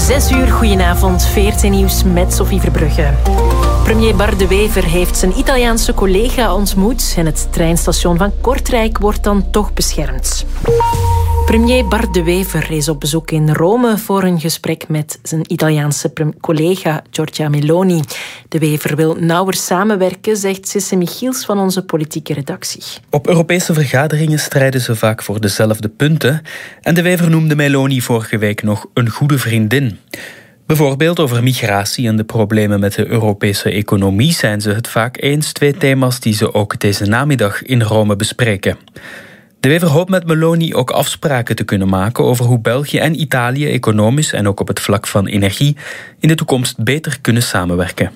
6:00, goedenavond, VRT Nieuws met Sophie Verbrugge. Premier Bart De Wever heeft zijn Italiaanse collega ontmoet en het treinstation van Kortrijk wordt dan toch beschermd. Premier Bart De Wever is op bezoek in Rome voor een gesprek met zijn Italiaanse collega Giorgia Meloni. De Wever wil nauwer samenwerken, zegt Sisse Michiels van onze politieke redactie. Op Europese vergaderingen strijden ze vaak voor dezelfde punten. En De Wever noemde Meloni vorige week nog een goede vriendin. Bijvoorbeeld over migratie en de problemen met de Europese economie zijn ze het vaak eens, 2 thema's die ze ook deze namiddag in Rome bespreken. De Wever hoopt met Meloni ook afspraken te kunnen maken over hoe België en Italië economisch en ook op het vlak van energie in de toekomst beter kunnen samenwerken.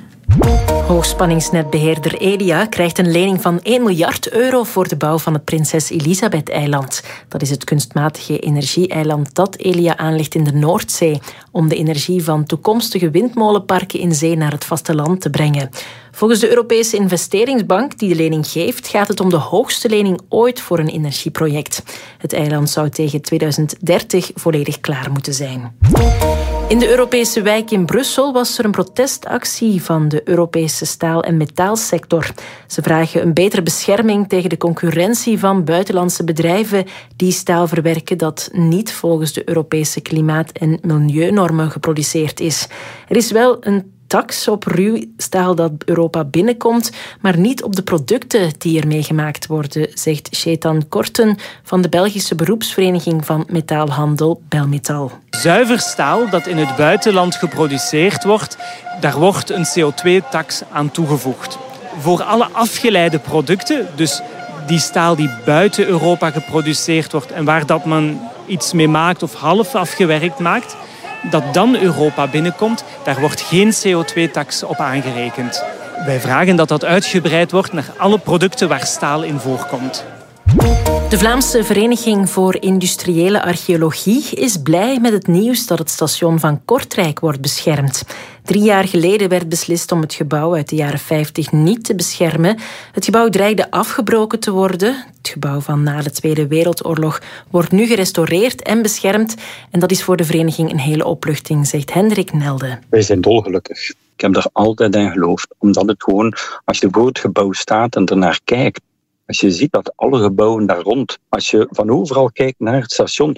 Hoogspanningsnetbeheerder Elia krijgt een lening van €1 miljard voor de bouw van het Prinses Elisabeth-eiland. Dat is het kunstmatige energie-eiland dat Elia aanlegt in de Noordzee om de energie van toekomstige windmolenparken in zee naar het vasteland te brengen. Volgens de Europese investeringsbank die de lening geeft, gaat het om de hoogste lening ooit voor een energieproject. Het eiland zou tegen 2030 volledig klaar moeten zijn. In de Europese wijk in Brussel was er een protestactie van de Europese staal- en metaalsector. Ze vragen een betere bescherming tegen de concurrentie van buitenlandse bedrijven die staal verwerken dat niet volgens de Europese klimaat- en milieunormen geproduceerd is. Er is wel een tax op ruw staal dat Europa binnenkomt, maar niet op de producten die ermee gemaakt worden, zegt Chetan Korten van de Belgische beroepsvereniging van metaalhandel Belmetal. Zuiver staal dat in het buitenland geproduceerd wordt, daar wordt een CO2-tax aan toegevoegd. Voor alle afgeleide producten, dus die staal die buiten Europa geproduceerd wordt en waar dat men iets mee maakt of half afgewerkt maakt, dat dan Europa binnenkomt, daar wordt geen CO2-tax op aangerekend. Wij vragen dat dat uitgebreid wordt naar alle producten waar staal in voorkomt. De Vlaamse Vereniging voor Industriële Archeologie is blij met het nieuws dat het station van Kortrijk wordt beschermd. 3 jaar geleden werd beslist om het gebouw uit de jaren 50 niet te beschermen. Het gebouw dreigde afgebroken te worden. Het gebouw van na de Tweede Wereldoorlog wordt nu gerestaureerd en beschermd. En dat is voor de vereniging een hele opluchting, zegt Hendrik Nelde. Wij zijn dolgelukkig. Ik heb er altijd in geloofd. Omdat het gewoon, als je voor het gebouw staat en ernaar kijkt, als je ziet dat alle gebouwen daar rond, als je van overal kijkt naar het station,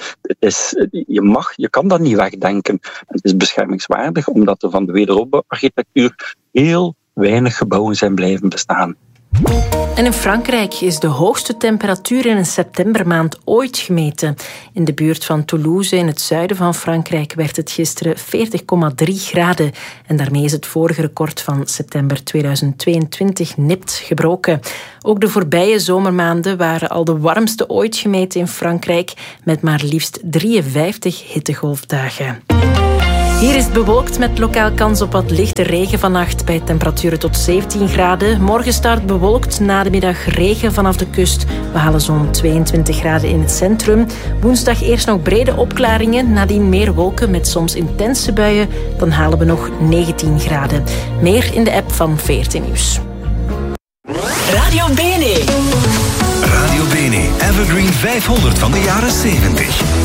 je kan dat niet wegdenken. Het is beschermingswaardig, omdat er van de wederopbouwarchitectuur heel weinig gebouwen zijn blijven bestaan. En in Frankrijk is de hoogste temperatuur in een septembermaand ooit gemeten. In de buurt van Toulouse in het zuiden van Frankrijk werd het gisteren 40,3 graden. En daarmee is het vorige record van september 2022 nipt gebroken. Ook de voorbije zomermaanden waren al de warmste ooit gemeten in Frankrijk, met maar liefst 53 hittegolfdagen. Hier is het bewolkt met lokaal kans op wat lichte regen vannacht bij temperaturen tot 17 graden. Morgen start bewolkt, na de middag regen vanaf de kust. We halen zo'n 22 graden in het centrum. Woensdag eerst nog brede opklaringen, nadien meer wolken met soms intense buien. Dan halen we nog 19 graden. Meer in de app van VRT Nieuws. Radio Bene. Radio Bene, Evergreen 500 van de jaren 70.